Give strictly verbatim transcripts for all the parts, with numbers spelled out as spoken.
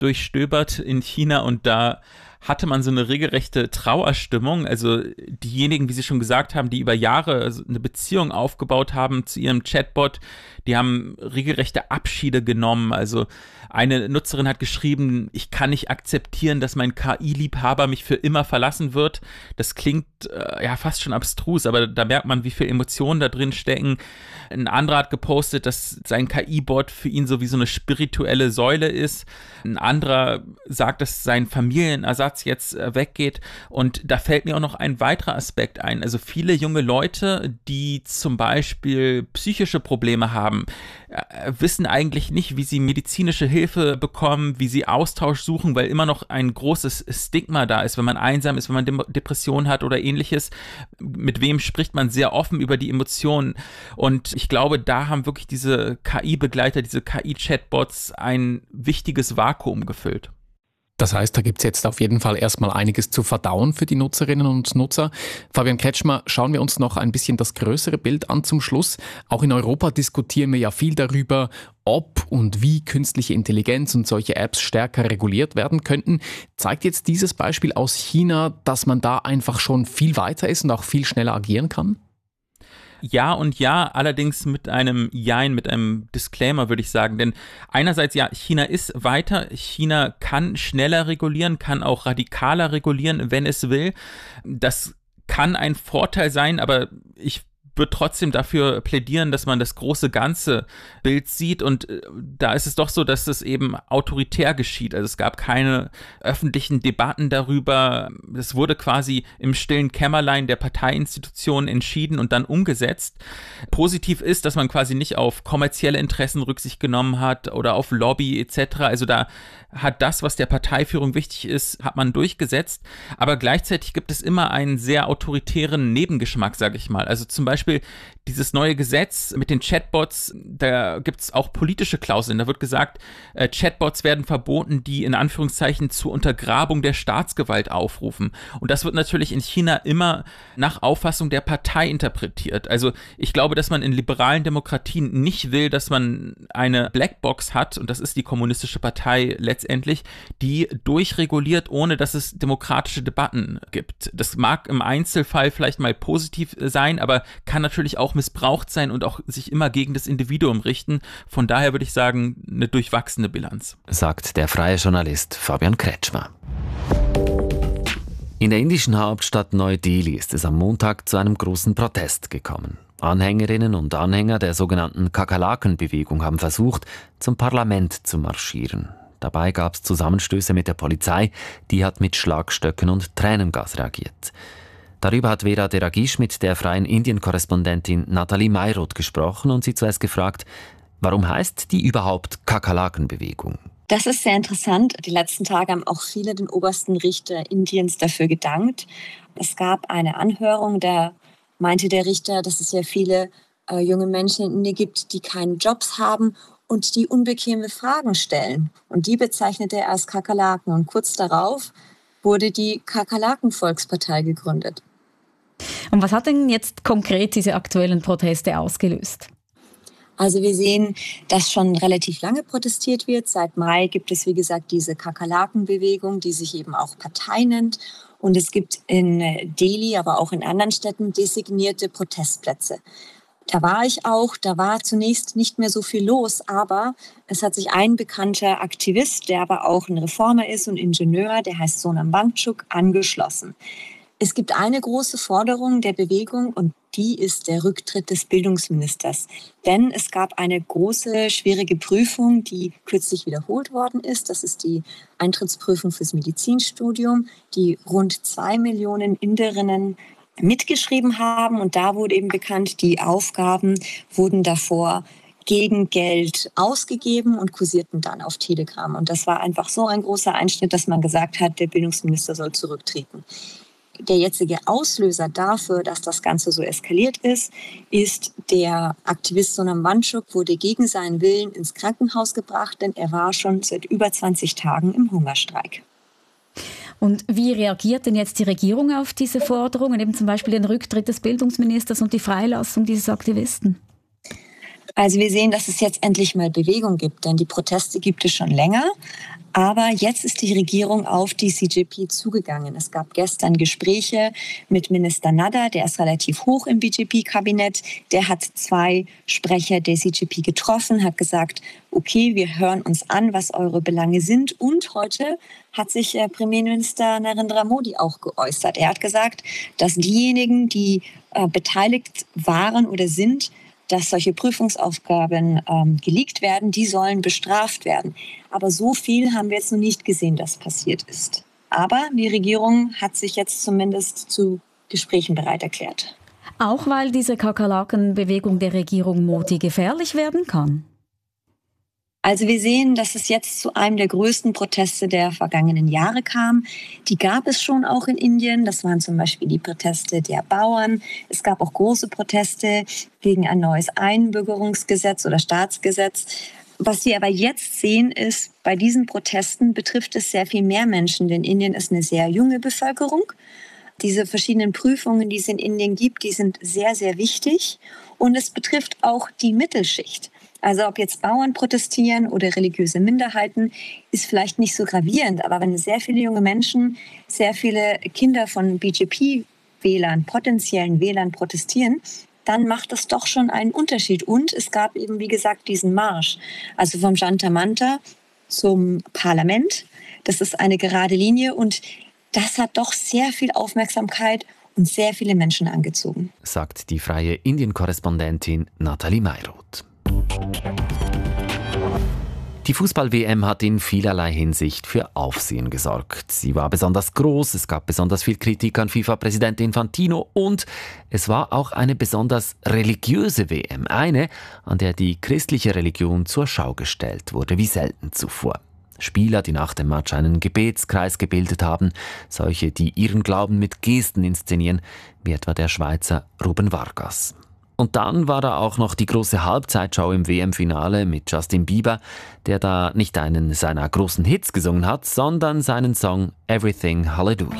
durchstöbert in China und da hatte man so eine regelrechte Trauerstimmung. Also diejenigen, wie Sie schon gesagt haben, die über Jahre eine Beziehung aufgebaut haben zu ihrem Chatbot, die haben regelrechte Abschiede genommen. Also eine Nutzerin hat geschrieben, ich kann nicht akzeptieren, dass mein K I-Liebhaber mich für immer verlassen wird. Das klingt äh, ja fast schon abstrus, aber da merkt man, wie viel Emotionen da drin stecken. Ein anderer hat gepostet, dass sein K I-Bot für ihn so wie so eine spirituelle Säule ist. Ein anderer sagt, dass sein Familienersatz jetzt äh, weggeht. Und da fällt mir auch noch ein weiterer Aspekt ein. Also viele junge Leute, die zum Beispiel psychische Probleme haben, äh, wissen eigentlich nicht, wie sie medizinische Hilfe bekommen, wie sie Austausch suchen, weil immer noch ein großes Stigma da ist, wenn man einsam ist, wenn man Dem- Depressionen hat oder ähnliches. Mit wem spricht man sehr offen über die Emotionen? Und ich glaube, da haben wirklich diese K I-Begleiter, diese K I-Chatbots ein wichtiges Vakuum gefüllt. Das heißt, da gibt es jetzt auf jeden Fall erstmal einiges zu verdauen für die Nutzerinnen und Nutzer. Fabian Kretschmer, schauen wir uns noch ein bisschen das größere Bild an zum Schluss. Auch in Europa diskutieren wir ja viel darüber, ob und wie künstliche Intelligenz und solche Apps stärker reguliert werden könnten. Zeigt jetzt dieses Beispiel aus China, dass man da einfach schon viel weiter ist und auch viel schneller agieren kann? Ja und ja, allerdings mit einem Jein, mit einem Disclaimer würde ich sagen, denn einerseits ja, China ist weiter, China kann schneller regulieren, kann auch radikaler regulieren, wenn es will. Das kann ein Vorteil sein, aber ich würde trotzdem dafür plädieren, dass man das große ganze Bild sieht und äh, da ist es doch so, dass es eben autoritär geschieht. Also es gab keine öffentlichen Debatten darüber. Es wurde quasi im stillen Kämmerlein der Parteiinstitutionen entschieden und dann umgesetzt. Positiv ist, dass man quasi nicht auf kommerzielle Interessen Rücksicht genommen hat oder auf Lobby et cetera. Also da hat das, was der Parteiführung wichtig ist, hat man durchgesetzt. Aber gleichzeitig gibt es immer einen sehr autoritären Nebengeschmack, sage ich mal. Also zum Beispiel dieses neue Gesetz mit den Chatbots, da gibt es auch politische Klauseln. Da wird gesagt, äh, Chatbots werden verboten, die in Anführungszeichen zur Untergrabung der Staatsgewalt aufrufen. Und das wird natürlich in China immer nach Auffassung der Partei interpretiert. Also ich glaube, dass man in liberalen Demokratien nicht will, dass man eine Blackbox hat, und das ist die Kommunistische Partei letztendlich, die durchreguliert, ohne dass es demokratische Debatten gibt. Das mag im Einzelfall vielleicht mal positiv sein, aber kann natürlich auch missbraucht sein und auch sich immer gegen das Individuum richten. Von daher würde ich sagen, eine durchwachsene Bilanz. Sagt der freie Journalist Fabian Kretschmer. In der indischen Hauptstadt Neu-Delhi ist es am Montag zu einem großen Protest gekommen. Anhängerinnen und Anhänger der sogenannten Kakerlaken-Bewegung haben versucht, zum Parlament zu marschieren. Dabei gab es Zusammenstöße mit der Polizei, die hat mit Schlagstöcken und Tränengas reagiert. Darüber hat Vera Deragish mit der freien Indien-Korrespondentin Nathalie Mayroth gesprochen und sie zuerst gefragt, warum heißt die überhaupt Kakerlaken-Bewegung? Das ist sehr interessant. Die letzten Tage haben auch viele den obersten Richter Indiens dafür gedankt. Es gab eine Anhörung, da meinte der Richter, dass es ja viele äh, junge Menschen in Indien gibt, die keine Jobs haben und die unbequeme Fragen stellen. Und die bezeichnete er als Kakerlaken. Und kurz darauf wurde die Kakerlaken-Volkspartei gegründet. Und was hat denn jetzt konkret diese aktuellen Proteste ausgelöst? Also wir sehen, dass schon relativ lange protestiert wird. Seit Mai gibt es, wie gesagt, diese Kakerlaken-Bewegung, die sich eben auch Partei nennt. Und es gibt in Delhi, aber auch in anderen Städten designierte Protestplätze. Da war ich auch, da war zunächst nicht mehr so viel los, aber es hat sich ein bekannter Aktivist, der aber auch ein Reformer ist und Ingenieur, der heißt Sonam Wangchuk, angeschlossen. Es gibt eine große Forderung der Bewegung und die ist der Rücktritt des Bildungsministers. Denn es gab eine große, schwierige Prüfung, die kürzlich wiederholt worden ist. Das ist die Eintrittsprüfung fürs Medizinstudium, die rund zwei Millionen Inderinnen mitgeschrieben haben. Und da wurde eben bekannt, die Aufgaben wurden davor gegen Geld ausgegeben und kursierten dann auf Telegram. Und das war einfach so ein großer Einschnitt, dass man gesagt hat, der Bildungsminister soll zurücktreten. Der jetzige Auslöser dafür, dass das Ganze so eskaliert ist, ist der Aktivist Sonam Wangchuk, wurde gegen seinen Willen ins Krankenhaus gebracht, denn er war schon seit über zwanzig Tagen im Hungerstreik. Und wie reagiert denn jetzt die Regierung auf diese Forderungen, eben zum Beispiel den Rücktritt des Bildungsministers und die Freilassung dieses Aktivisten? Also wir sehen, dass es jetzt endlich mal Bewegung gibt, denn die Proteste gibt es schon länger. Aber jetzt ist die Regierung auf die C J P zugegangen. Es gab gestern Gespräche mit Minister Nadder, der ist relativ hoch im B J P-Kabinett. Der hat zwei Sprecher der C J P getroffen, hat gesagt, okay, wir hören uns an, was eure Belange sind. Und heute hat sich äh, Premierminister Narendra Modi auch geäußert. Er hat gesagt, dass diejenigen, die äh, beteiligt waren oder sind, dass solche Prüfungsaufgaben ähm, geleakt werden, die sollen bestraft werden. Aber so viel haben wir jetzt noch nicht gesehen, dass passiert ist. Aber die Regierung hat sich jetzt zumindest zu Gesprächen bereit erklärt. Auch weil diese Kakerlakenbewegung der Regierung Modi gefährlich werden kann? Also wir sehen, dass es jetzt zu einem der größten Proteste der vergangenen Jahre kam. Die gab es schon auch in Indien. Das waren zum Beispiel die Proteste der Bauern. Es gab auch große Proteste gegen ein neues Einbürgerungsgesetz oder Staatsgesetz. Was wir aber jetzt sehen, ist, bei diesen Protesten betrifft es sehr viel mehr Menschen, denn Indien ist eine sehr junge Bevölkerung. Diese verschiedenen Prüfungen, die es in Indien gibt, die sind sehr, sehr wichtig. Und es betrifft auch die Mittelschicht. Also ob jetzt Bauern protestieren oder religiöse Minderheiten, ist vielleicht nicht so gravierend. Aber wenn sehr viele junge Menschen, sehr viele Kinder von B J P-Wählern, potenziellen Wählern protestieren, dann macht das doch schon einen Unterschied. Und es gab eben, wie gesagt, diesen Marsch. Also vom Jantar Mantar zum Parlament. Das ist eine gerade Linie und das hat doch sehr viel Aufmerksamkeit und sehr viele Menschen angezogen. Sagt die freie Indien-Korrespondentin Nathalie Mayroth. Die Fußball-W M hat in vielerlei Hinsicht für Aufsehen gesorgt. Sie war besonders groß, es gab besonders viel Kritik an FIFA-Präsident Infantino und es war auch eine besonders religiöse W M. Eine, an der die christliche Religion zur Schau gestellt wurde, wie selten zuvor. Spieler, die nach dem Match einen Gebetskreis gebildet haben, solche, die ihren Glauben mit Gesten inszenieren, wie etwa der Schweizer Ruben Vargas. Und dann war da auch noch die große Halbzeitshow im W M-Finale mit Justin Bieber, der da nicht einen seiner großen Hits gesungen hat, sondern seinen Song Everything Hallelujah.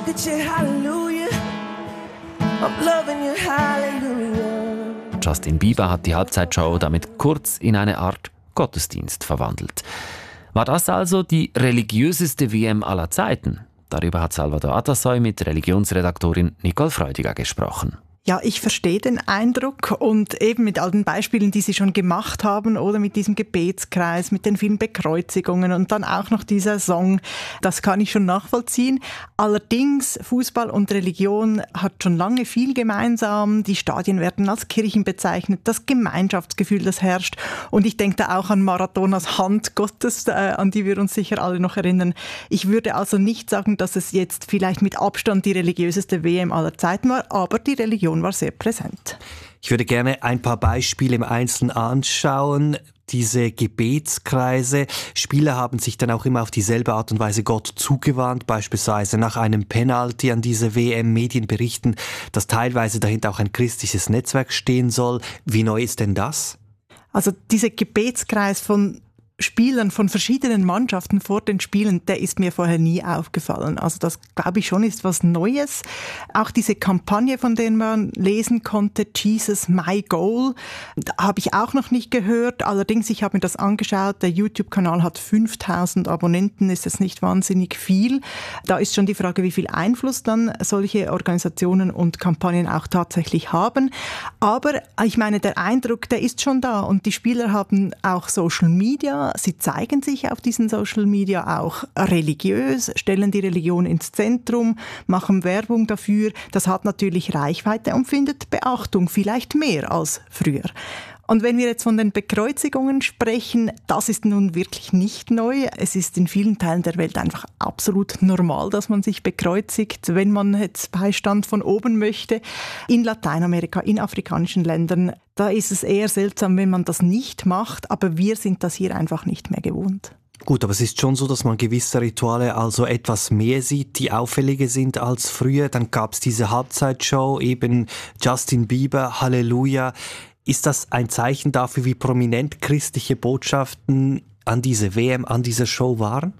Justin Bieber hat die Halbzeitshow damit kurz in eine Art Gottesdienst verwandelt. War das also die religiöseste W M aller Zeiten? Darüber hat Salvador Atassoy mit Religionsredaktorin Nicole Freudiger gesprochen. Ja, ich verstehe den Eindruck und eben mit all den Beispielen, die Sie schon gemacht haben oder mit diesem Gebetskreis, mit den vielen Bekreuzigungen und dann auch noch dieser Song, das kann ich schon nachvollziehen. Allerdings, Fußball und Religion hat schon lange viel gemeinsam. Die Stadien werden als Kirchen bezeichnet, das Gemeinschaftsgefühl, das herrscht. Und ich denke da auch an Maradonas Hand Gottes, äh, an die wir uns sicher alle noch erinnern. Ich würde also nicht sagen, dass es jetzt vielleicht mit Abstand die religiöseste W M aller Zeiten war, aber die Religion war sehr präsent. Ich würde gerne ein paar Beispiele im Einzelnen anschauen. Diese Gebetskreise. Spieler haben sich dann auch immer auf dieselbe Art und Weise Gott zugewandt, beispielsweise nach einem Penalty an diese W M. Medien berichten, dass teilweise dahinter auch ein christliches Netzwerk stehen soll. Wie neu ist denn das? Also dieser Gebetskreis von Spielern von verschiedenen Mannschaften vor den Spielen, der ist mir vorher nie aufgefallen. Also das, glaube ich, schon ist was Neues. Auch diese Kampagne, von der man lesen konnte, Jesus, my goal, habe ich auch noch nicht gehört. Allerdings, ich habe mir das angeschaut, der YouTube-Kanal hat fünftausend Abonnenten, ist jetzt nicht wahnsinnig viel. Da ist schon die Frage, wie viel Einfluss dann solche Organisationen und Kampagnen auch tatsächlich haben. Aber ich meine, der Eindruck, der ist schon da und die Spieler haben auch Social Media. Sie zeigen sich auf diesen Social Media auch religiös, stellen die Religion ins Zentrum, machen Werbung dafür. Das hat natürlich Reichweite und findet Beachtung, vielleicht mehr als früher. Und wenn wir jetzt von den Bekreuzigungen sprechen, das ist nun wirklich nicht neu. Es ist in vielen Teilen der Welt einfach absolut normal, dass man sich bekreuzigt, wenn man jetzt Beistand von oben möchte. In Lateinamerika, in afrikanischen Ländern, da ist es eher seltsam, wenn man das nicht macht, aber wir sind das hier einfach nicht mehr gewohnt. Gut, aber es ist schon so, dass man gewisse Rituale also etwas mehr sieht, die auffälliger sind als früher. Dann gab es diese Halbzeitshow, eben Justin Bieber, Halleluja. Ist das ein Zeichen dafür, wie prominent christliche Botschaften an diese W M, an dieser Show waren?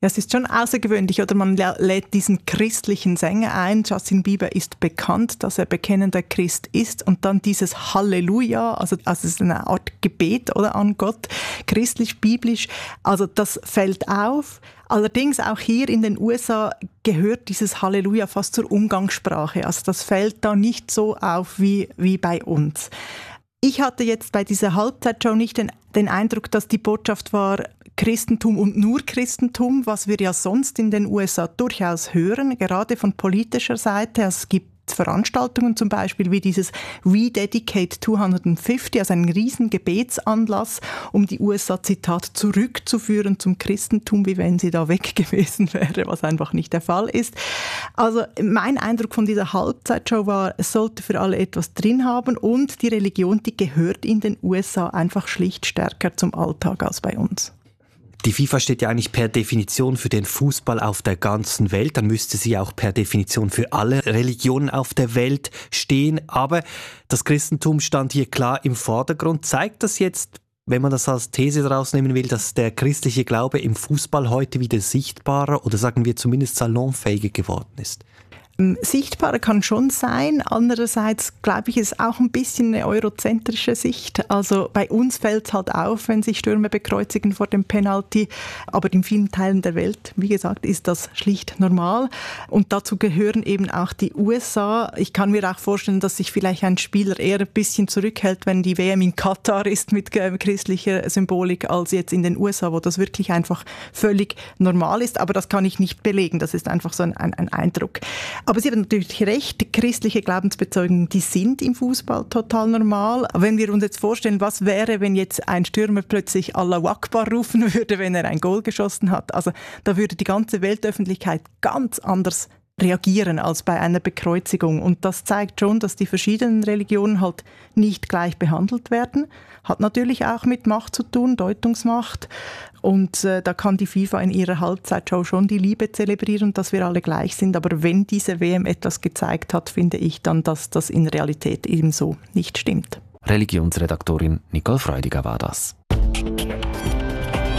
Ja, es ist schon außergewöhnlich, oder man lädt diesen christlichen Sänger ein. Justin Bieber ist bekannt, dass er bekennender Christ ist, und dann dieses Halleluja, also, also es ist eine Art Gebet oder an Gott, christlich, biblisch, also das fällt auf. Allerdings auch hier in den U S A gehört dieses Halleluja fast zur Umgangssprache, also das fällt da nicht so auf wie, wie bei uns. Ich hatte jetzt bei dieser Halbzeitshow nicht den, den Eindruck, dass die Botschaft war, Christentum und nur Christentum, was wir ja sonst in den U S A durchaus hören, gerade von politischer Seite. Es gibt Veranstaltungen zum Beispiel wie dieses Rededicate zweihundertfünfzig, also ein riesen Gebetsanlass, um die U S A, Zitat, zurückzuführen zum Christentum, wie wenn sie da weg gewesen wäre, was einfach nicht der Fall ist. Also mein Eindruck von dieser Halbzeitshow war, es sollte für alle etwas drin haben, und die Religion, die gehört in den U S A einfach schlicht stärker zum Alltag als bei uns. Die FIFA steht ja eigentlich per Definition für den Fußball auf der ganzen Welt. Dann müsste sie auch per Definition für alle Religionen auf der Welt stehen. Aber das Christentum stand hier klar im Vordergrund. Zeigt das jetzt, wenn man das als These daraus nehmen will, dass der christliche Glaube im Fußball heute wieder sichtbarer oder sagen wir zumindest salonfähiger geworden ist? Sichtbarer kann schon sein. Andererseits glaube ich, ist auch ein bisschen eine eurozentrische Sicht. Also bei uns fällt es halt auf, wenn sich Stürmer bekreuzigen vor dem Penalty. Aber in vielen Teilen der Welt, wie gesagt, ist das schlicht normal. Und dazu gehören eben auch die U S A. Ich kann mir auch vorstellen, dass sich vielleicht ein Spieler eher ein bisschen zurückhält, wenn die W M in Katar ist mit christlicher Symbolik, als jetzt in den U S A, wo das wirklich einfach völlig normal ist. Aber das kann ich nicht belegen. Das ist einfach so ein, ein, ein Eindruck. Aber Sie haben natürlich recht, die christliche Glaubensbezeugungen, die sind im Fußball total normal. Wenn wir uns jetzt vorstellen, was wäre, wenn jetzt ein Stürmer plötzlich Allahu Akbar rufen würde, wenn er ein Goal geschossen hat. Also da würde die ganze Weltöffentlichkeit ganz anders reagieren als bei einer Bekreuzigung. Und das zeigt schon, dass die verschiedenen Religionen halt nicht gleich behandelt werden. Hat natürlich auch mit Macht zu tun, Deutungsmacht. Und äh, da kann die FIFA in ihrer Halbzeitshow schon die Liebe zelebrieren, dass wir alle gleich sind. Aber wenn diese W M etwas gezeigt hat, finde ich dann, dass das in Realität ebenso nicht stimmt. Religionsredaktorin Nicole Freudiger war das.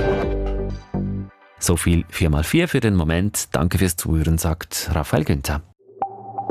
So viel vier mal vier für den Moment. Danke fürs Zuhören, sagt Raphael Günther.